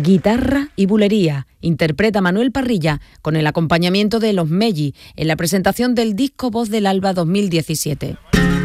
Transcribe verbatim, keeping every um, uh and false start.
Guitarra y bulería, interpreta Manuel Parrilla con el acompañamiento de Los Melli en la presentación del disco Voz del Alba dos mil diecisiete.